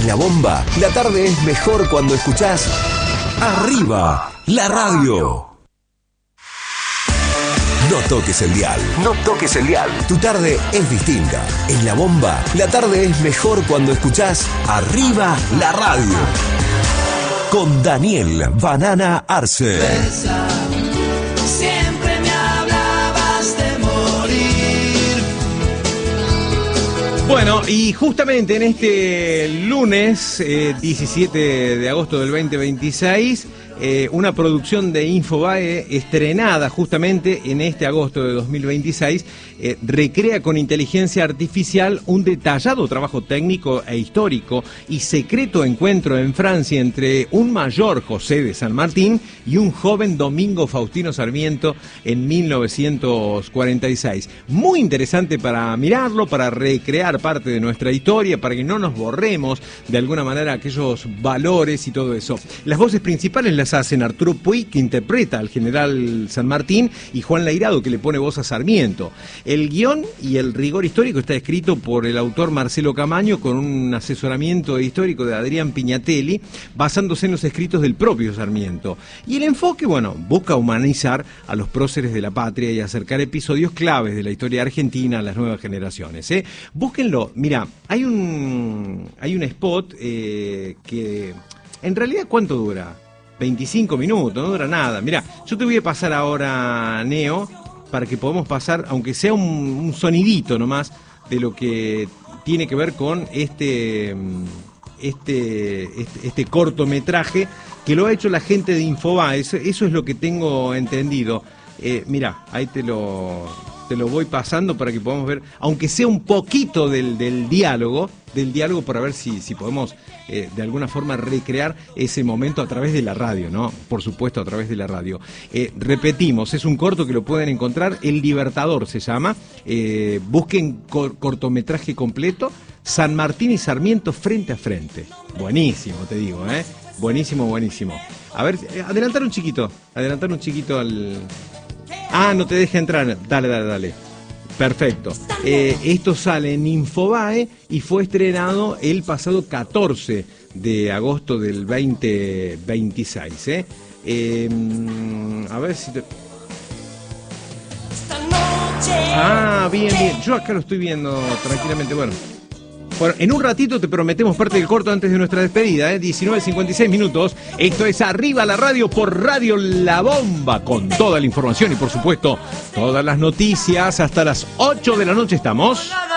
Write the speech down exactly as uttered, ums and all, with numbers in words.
En La Bomba, la tarde es mejor cuando escuchás Arriba, la radio. No toques el dial. No toques el dial. Tu tarde es distinta. En La Bomba, la tarde es mejor cuando escuchás Arriba, la radio. Con Daniel Banana Arce. Siempre me hablabas de morir. Bueno, y justamente en este lunes eh, diecisiete de agosto del veinte veintiséis, eh, una producción de Infobae estrenada justamente en este agosto de dos mil veintiséis, eh, recrea con inteligencia artificial un detallado trabajo técnico e histórico y secreto encuentro en Francia entre un mayor José de San Martín y un joven Domingo Faustino Sarmiento en mil novecientos cuarenta y seis. Muy interesante para mirarlo, para recrear parte de nuestra historia, para que no nos borremos de alguna manera aquellos valores y todo eso. Las voces principales las hacen Arturo Puig, que interpreta al general San Martín, y Juan Lairado, que le pone voz a Sarmiento. El guión y el rigor histórico está escrito por el autor Marcelo Camaño, con un asesoramiento histórico de Adrián Piñatelli, basándose en los escritos del propio Sarmiento. Y el enfoque, bueno, busca humanizar a los próceres de la patria y acercar episodios claves de la historia argentina a las nuevas generaciones, ¿eh? Búsquenlo. Mira, hay un hay un spot eh, que en realidad, ¿cuánto dura? veinticinco minutos, no dura nada. Mira, yo te voy a pasar ahora, Neo, para que podamos pasar, aunque sea un, un sonidito nomás, de lo que tiene que ver con este, este, este, este cortometraje que lo ha hecho la gente de Infobae. Eso, eso es lo que tengo entendido. Eh, mira, ahí te lo... te lo voy pasando para que podamos ver, aunque sea un poquito del, del diálogo, del diálogo para ver si, si podemos eh, de alguna forma recrear ese momento a través de la radio, ¿no? Por supuesto, a través de la radio. Eh, repetimos, es un corto que lo pueden encontrar, El Libertador se llama, eh, busquen cor- cortometraje completo, San Martín y Sarmiento frente a frente. Buenísimo, te digo, ¿eh? Buenísimo, buenísimo. A ver, eh, adelantar un chiquito, adelantar un chiquito al... Ah, no te deja entrar. Dale, dale, dale. Perfecto. Eh, esto sale en Infobae y fue estrenado el pasado catorce de agosto del veinte veintiséis. ¿eh? Eh, a ver si te... Ah, bien, bien. Yo acá lo estoy viendo tranquilamente. Bueno. Bueno, en un ratito te prometemos parte del corto antes de nuestra despedida, ¿eh? diecinueve cincuenta y seis minutos. Esto es Arriba la Radio por Radio La Bomba, con toda la información y por supuesto todas las noticias. Hasta las ocho de la noche estamos.